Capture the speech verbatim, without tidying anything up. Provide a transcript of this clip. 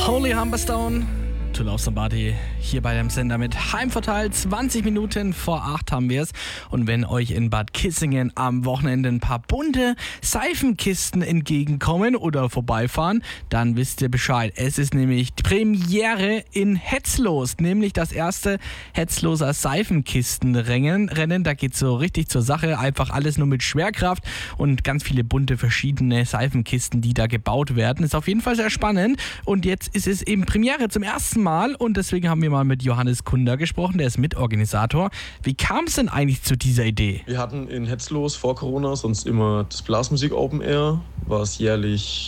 Holy Humberstone, To Love Somebody, hier bei dem Sender mit Heimvorteil. zwanzig Minuten vor acht haben wir es. Und wenn euch in Bad Kissingen am Wochenende ein paar bunte Seifenkisten entgegenkommen oder vorbeifahren, dann wisst ihr Bescheid. Es ist nämlich die Premiere in Hetzlos, nämlich das erste Hetzloser Seifenkistenrennen. Rennen, da geht es so richtig zur Sache. Einfach alles nur mit Schwerkraft und ganz viele bunte verschiedene Seifenkisten, die da gebaut werden. Ist auf jeden Fall sehr spannend. Und jetzt ist es eben Premiere zum ersten Mal und deswegen haben wir mal mit Johannes Kunder gesprochen, der ist Mitorganisator. Wie kam es denn eigentlich zu dieser Idee? Wir hatten in Hetzlos vor Corona sonst immer das Blasmusik Open Air, was jährlich